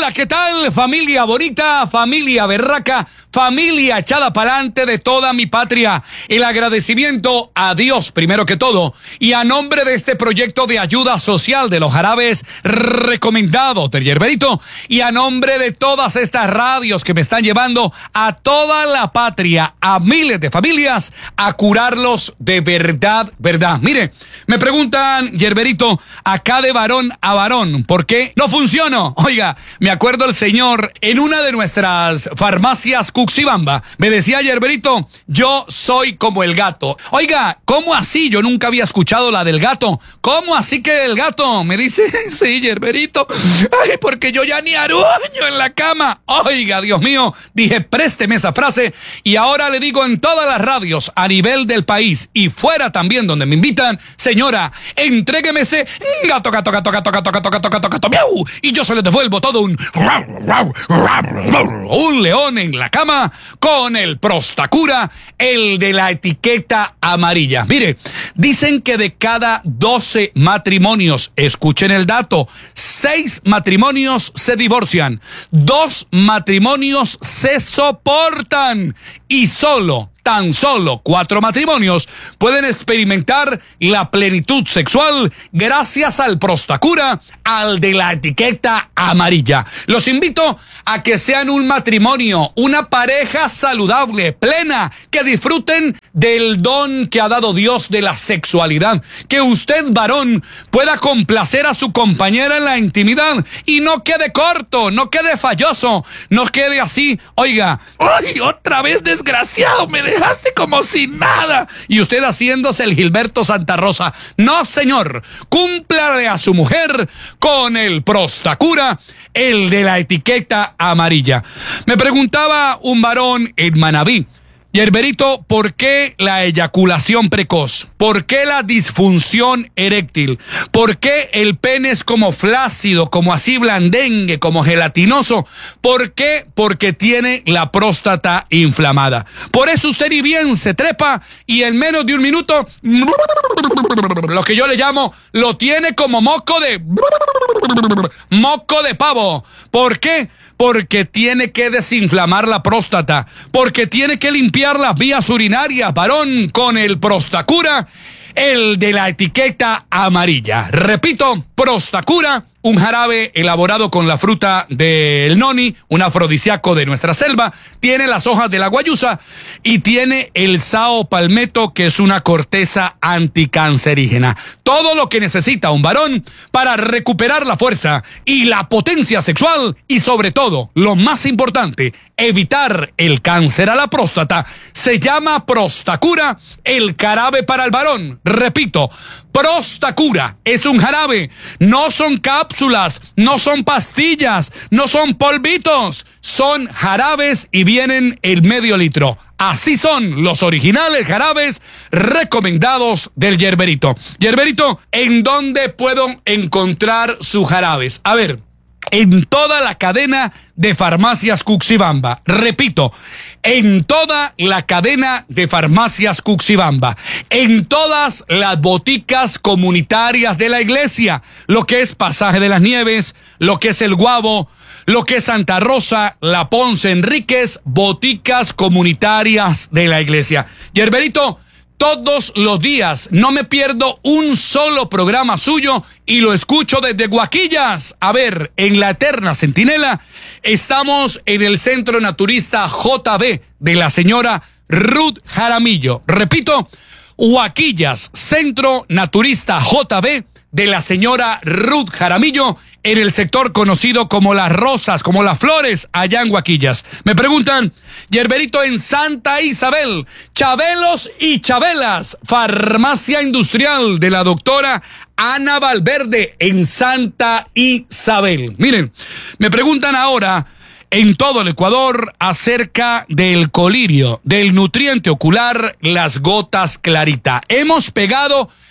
Hola, ¿qué tal? Familia bonita, familia berraca, familia echada pa'lante de toda mi patria. El agradecimiento a Dios, primero que todo, y a nombre de este proyecto de ayuda social de los jarabes recomendados del Yerberito, y a nombre de todas estas radios que me están llevando a toda la patria, a miles de familias, a curarlos de verdad, verdad. Mire, me preguntan, Yerberito, acá de varón a varón, ¿por qué no funcionó? Oiga, me acuerdo el señor en una de nuestras farmacias Cuxibamba, me decía, Yerberito, yo soy como el gato. Oiga, ¿cómo así? Yo nunca había escuchado la del gato. ¿Cómo así que el gato? Me dice, sí, Yerberito, ay, porque yo ya ni aruño en la cama. Oiga, Dios mío, dije, présteme esa frase, y ahora le digo en todas las radios a nivel del país y fuera también donde me invitan, señora, entrégueme ese gato, gato, gato, gato, gato, gato, gato, gato, gato, miau, y yo se le devuelvo todo un león en la cama con el Prostacura, el de la etiqueta amarilla. Mire, dicen que de cada 12 matrimonios, escuchen el dato, 6 matrimonios se divorcian, 2 matrimonios se soportan y tan solo 4 matrimonios pueden experimentar la plenitud sexual gracias al Prostacura, al de la etiqueta amarilla. Los invito a que sean un matrimonio, una pareja saludable, plena, que disfruten del don que ha dado Dios de la sexualidad. Que usted, varón, pueda complacer a su compañera en la intimidad y no quede corto, no quede falloso, no quede así, oiga, ¡ay, otra vez desgraciado! Me dejaste como sin nada. Y usted haciéndose el Gilberto Santa Rosa. No, señor. Cúmplale a su mujer con el Prostacura, el de la etiqueta amarilla. Me preguntaba un varón en Manabí, Yerberito, ¿por qué la eyaculación precoz? ¿Por qué la disfunción eréctil? ¿Por qué el pene es como flácido, como así blandengue, como gelatinoso? ¿Por qué? Porque tiene la próstata inflamada. Por eso usted ni bien se trepa y en menos de un minuto, lo que yo le llamo, lo tiene como moco de pavo. ¿Por qué? Porque tiene que desinflamar la próstata, porque tiene que limpiar las vías urinarias, varón, con el Prostacura, el de la etiqueta amarilla. Repito, Prostacura, un jarabe elaborado con la fruta del noni, un afrodisíaco de nuestra selva, tiene las hojas de la guayusa y tiene el sao palmetto, que es una corteza anticancerígena. Todo lo que necesita un varón para recuperar la fuerza y la potencia sexual y, sobre todo, lo más importante, evitar el cáncer a la próstata, se llama Prostacura, el jarabe para el varón. Repito, Prostacura es un jarabe, no son cápsulas, no son pastillas, no son polvitos, son jarabes y vienen el medio litro. Así son los originales jarabes recomendados del Yerberito. Yerberito, ¿en dónde puedo encontrar sus jarabes? A ver, en toda la cadena de farmacias Cuxibamba. Repito, en toda la cadena de farmacias Cuxibamba. En todas las boticas comunitarias de la iglesia. Lo que es Pasaje de las Nieves, lo que es El Guavo, lo que es Santa Rosa, La Ponce Enríquez, boticas comunitarias de la iglesia. Yerberito, todos los días no me pierdo un solo programa suyo y lo escucho desde Guaquillas. A ver, en la Eterna Centinela estamos en el Centro Naturista JB de la señora Ruth Jaramillo. Repito, Guaquillas, Centro Naturista JB de la señora Ruth Jaramillo, en el sector conocido como Las Rosas, como Las Flores, allá en Guaquillas. Me preguntan, Yerberito, en Santa Isabel, Chabelos y Chabelas, farmacia industrial de la doctora Ana Valverde, en Santa Isabel. Miren, me preguntan ahora en todo el Ecuador acerca del colirio, del nutriente ocular, las gotas Clarita. Hemos pegado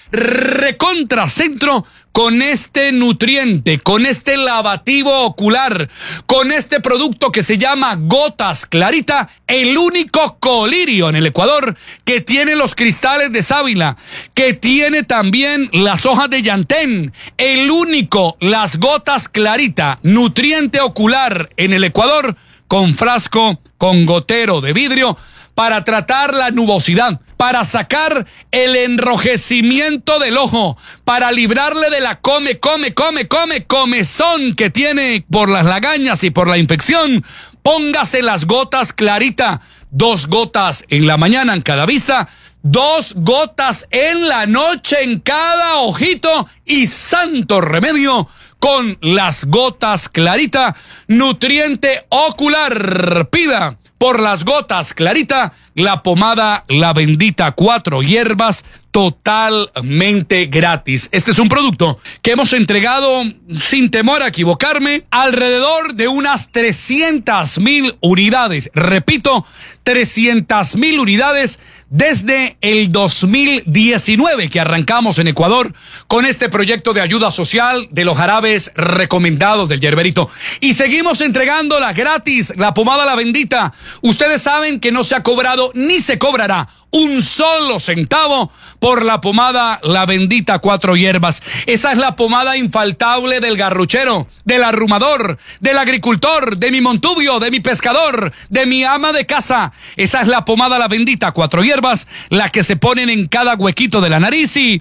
recontracentro con este nutriente, con este lavativo ocular, con este producto que se llama Gotas Clarita, el único colirio en el Ecuador que tiene los cristales de sábila, que tiene también las hojas de llantén, el único, las Gotas Clarita, nutriente ocular en el Ecuador, con frasco, con gotero de vidrio, para tratar la nubosidad, para sacar el enrojecimiento del ojo, para librarle de la comezón que tiene por las lagañas y por la infección. Póngase las Gotas Clarita, 2 gotas en la mañana en cada vista, 2 gotas en la noche en cada ojito y santo remedio con las Gotas Clarita, nutriente ocular. Pida por las Gotas Clarita la pomada La Bendita 4 hierbas totalmente gratis. Este es un producto que hemos entregado, sin temor a equivocarme, alrededor de unas 300,000 unidades. Repito, 300,000 unidades desde el 2019 que arrancamos en Ecuador con este proyecto de ayuda social de los jarabes recomendados del Yerberito. Y seguimos entregándola gratis, la pomada La Bendita. Ustedes saben que no se ha cobrado ni se cobrará un solo centavo por la pomada La Bendita 4 hierbas. Esa es la pomada infaltable del garruchero, del arrumador, del agricultor, de mi montubio, de mi pescador, de mi ama de casa. Esa es la pomada La Bendita 4 hierbas, la que se ponen en cada huequito de la nariz y...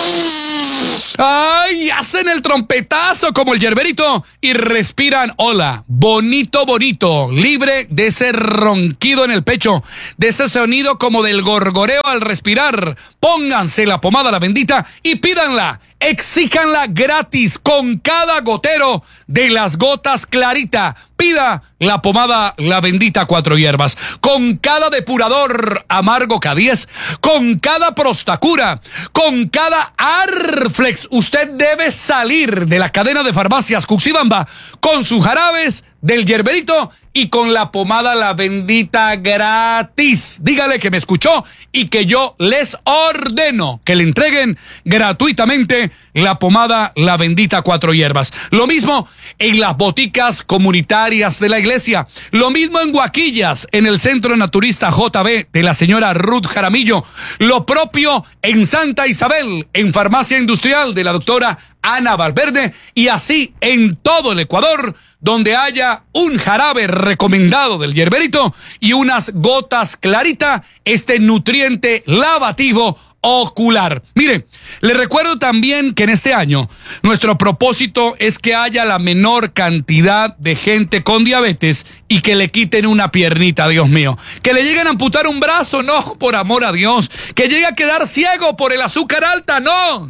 ¡ay! Hacen el trompetazo como el Yerberito y respiran hola, bonito, bonito, libre de ese ronquido en el pecho, de ese sonido como del gorgoreo al respirar. Pónganse la pomada La Bendita y pídanla, exíjanla gratis con cada gotero de las Gotas Clarita. Pida la pomada La Bendita 4 hierbas, con cada depurador amargo K10, con cada prostacura, con cada Arflex. Usted debe salir de la cadena de farmacias Cuxibamba con sus jarabes del Yerberito y con la pomada La Bendita gratis. Dígale que me escuchó y que yo les ordeno que le entreguen gratuitamente la pomada La Bendita 4 hierbas. Lo mismo en las boticas comunitarias de la iglesia. Lo mismo en Guaquillas, en el Centro Naturista JB de la señora Ruth Jaramillo. Lo propio en Santa Isabel, en Farmacia Industrial de la doctora Ana Valverde, y así en todo el Ecuador, donde haya un jarabe recomendado del Yerberito y unas Gotas Clarita, este nutriente lavativo ocular. Mire, le recuerdo también que en este año nuestro propósito es que haya la menor cantidad de gente con diabetes y que le quiten una piernita, Dios mío. Que le lleguen a amputar un brazo, no, por amor a Dios. Que llegue a quedar ciego por el azúcar alta, no.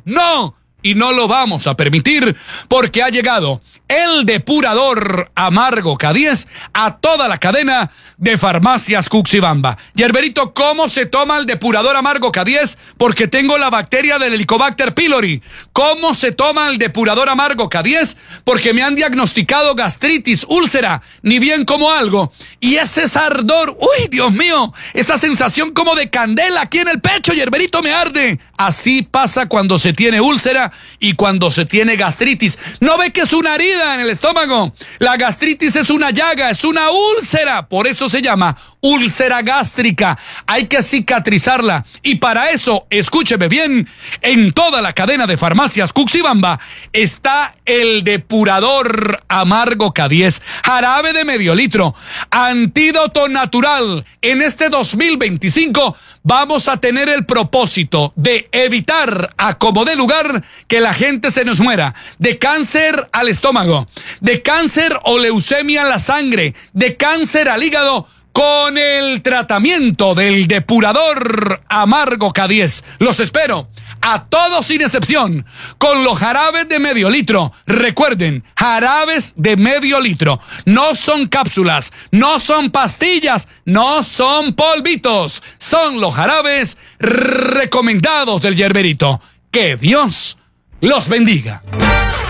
Y no lo vamos a permitir porque ha llegado el depurador amargo K10 a toda la cadena de farmacias Cuxibamba. Yerberito, ¿cómo se toma el depurador amargo K10? Porque tengo la bacteria del Helicobacter pylori. ¿Cómo se toma el depurador amargo K10? Porque me han diagnosticado gastritis, úlcera, ni bien como algo. Y ese ardor, uy, Dios mío, esa sensación como de candela aquí en el pecho, Yerberito, me arde. Así pasa cuando se tiene úlcera y cuando se tiene gastritis. ¿No ve que es una herida en el estómago? La gastritis es una llaga, es una úlcera. Por eso se llama úlcera gástrica. Hay que cicatrizarla. Y para eso, escúcheme bien, en toda la cadena de farmacias Cuxibamba está el depurador amargo K10, jarabe de medio litro, antídoto natural. En este 2025 vamos a tener el propósito de evitar a como dé lugar que la gente se nos muera de cáncer al estómago, de cáncer o leucemia en la sangre, de cáncer al hígado, con el tratamiento del depurador amargo K10. Los espero a todos sin excepción con los jarabes de medio litro. Recuerden, jarabes de medio litro. No son cápsulas, no son pastillas, no son polvitos. Son los jarabes recomendados del Yerberito. Que Dios los bendiga.